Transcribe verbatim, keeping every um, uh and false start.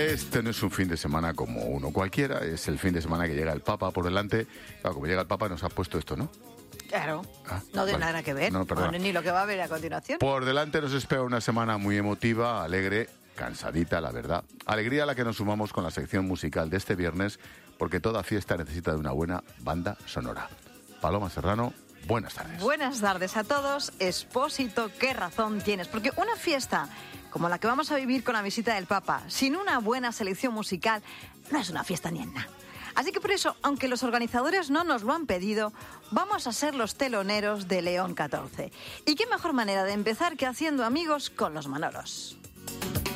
Este no es un fin de semana como uno cualquiera, es el fin de semana que llega el Papa por delante. Claro, como llega el Papa nos ha puesto esto, ¿no? Claro, Ah, no tiene vale. nada que ver, No, perdona. no, ni lo que va a haber a continuación. Por delante nos espera una semana muy emotiva, alegre, cansadita, la verdad. Alegría a la que nos sumamos con la sección musical de este viernes, porque toda fiesta necesita de una buena banda sonora. Paloma Serrano, buenas tardes. Buenas tardes a todos. Expósito, qué razón tienes, porque una fiesta como la que vamos a vivir con la visita del Papa, sin una buena selección musical, no es una fiesta ni en nada. Así que por eso, aunque los organizadores no nos lo han pedido, vamos a ser los teloneros de León catorce. Y qué mejor manera de empezar que haciendo amigos con los Manolos.